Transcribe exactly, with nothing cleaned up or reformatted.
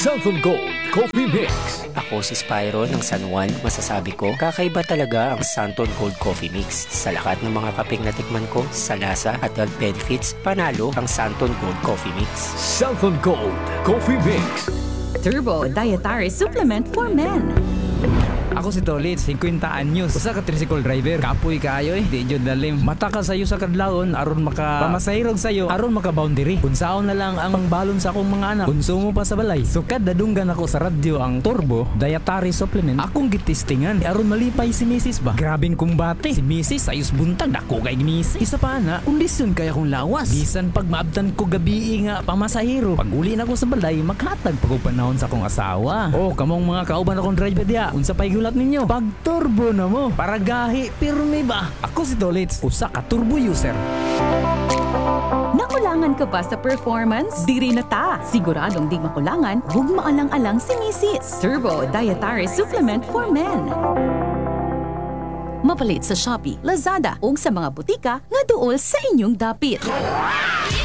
Southern Gold Coffee Mix. Ako si Spyro ng San Juan. Masasabi ko, kakaiba talaga ang Santon Gold Coffee Mix. Sa lahat ng mga kapeng natikman ko, sa lasa at health benefits, panalo ang Santon Gold Coffee Mix. Southern Gold Coffee Mix. Turbo Dietary Supplement for Men. Ako si Tolit, fifty anyos. Usa ka tricycle driver. Kapoy kaayo eh. Di jud dalim. Mata ka sayo sa kadlawon aron maka pamasahirog sayo aron maka boundary. Unsaon na lang ang balon sa akong mga anak. Konsumo pa sa balay. So kada dunggan ako sa radyo ang Turbo Dietary Supplement. Akong gitistingan aron malipay si Missus ba. Grabing kumbate. Si Missus ayos buntag dako kay Missus. Isa pa na, kondisyon kaya kong lawas. Bisan pag maabtan ko gabi nga pamasahiro. Pag uli na ko sa balay, maghatag pag panahon sa akong asawa. Oh, kamong mga kauban akong driver diya. Unsa pay gulat ninyo? Pag turbo na mo, para gahi, pirmi ba? Ako si Dolitz, usa ka turbo user. Nakulangan ka ba sa performance? Diri na ta. Siguradong di makulangan, hug maalang-alang si Missus Turbo Dietary Supplement for Men. Mapalit sa Shopee, Lazada ug sa mga butika nga duol sa inyong dapit.